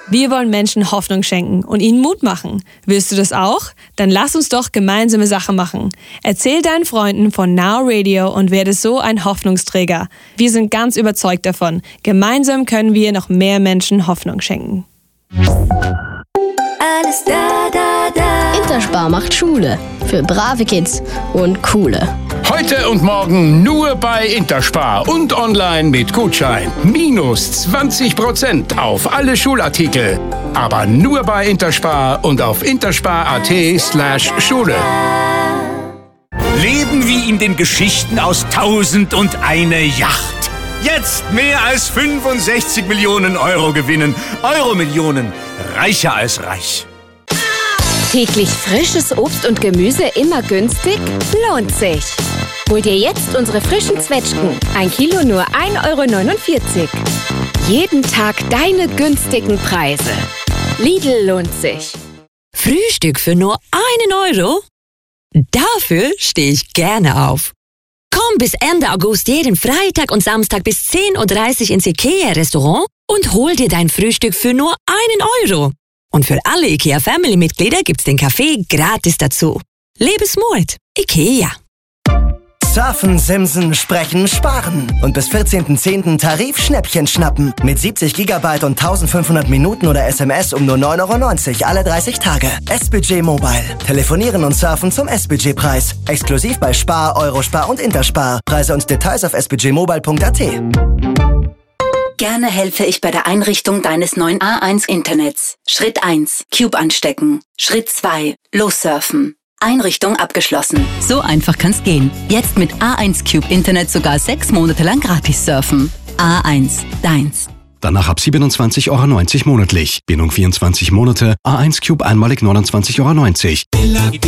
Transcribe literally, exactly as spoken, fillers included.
Wir wollen Menschen Hoffnung schenken und ihnen Mut machen. Willst du das auch? Dann lass uns doch gemeinsame Sache machen. Erzähl deinen Freunden von Now Radio und werde so ein Hoffnungsträger. Wir sind ganz überzeugt davon. Gemeinsam können wir noch mehr Menschen Hoffnung schenken. Alles da, da, da. Interspar macht Schule. Für brave Kids und coole. Heute und morgen nur bei Interspar und online mit Gutschein. Minus zwanzig Prozent auf alle Schulartikel. Aber nur bei Interspar und auf interspar.at slash Schule. Leben wie in den Geschichten aus Tausend und eine Yacht. Jetzt mehr als fünfundsechzig Millionen Euro gewinnen. Euro-Millionen. Reicher als reich. Täglich frisches Obst und Gemüse immer günstig? Lohnt sich. Hol dir jetzt unsere frischen Zwetschgen. Ein Kilo nur ein Euro neunundvierzig. Jeden Tag deine günstigen Preise. Lidl lohnt sich. Frühstück für nur einen Euro? Dafür stehe ich gerne auf. Komm bis Ende August jeden Freitag und Samstag bis zehn Uhr dreißig ins IKEA-Restaurant und hol dir dein Frühstück für nur einen Euro. Und für alle IKEA-Family-Mitglieder gibt's den Kaffee gratis dazu. Lebensmut. IKEA. Surfen, Simsen, Sprechen, Sparen. Und bis vierzehnten zehnten Tarif-Schnäppchen schnappen. Mit siebzig Gigabyte und eintausendfünfhundert Minuten oder S M S um nur neun Euro neunzig alle dreißig Tage. S-Budget Mobile. Telefonieren und surfen zum S-Budget-Preis. Exklusiv bei Spar, Eurospar und Interspar. Preise und Details auf s budget mobile punkt a t. Gerne helfe ich bei der Einrichtung deines neuen A eins Internets. Schritt eins. Cube anstecken. Schritt zwei. Lossurfen. Einrichtung abgeschlossen. So einfach kann's gehen. Jetzt mit A eins Cube Internet sogar sechs Monate lang gratis surfen. A eins, deins. Danach ab siebenundzwanzig Euro neunzig monatlich. Bindung vierundzwanzig Monate. A eins Cube einmalig neunundzwanzig Euro neunzig.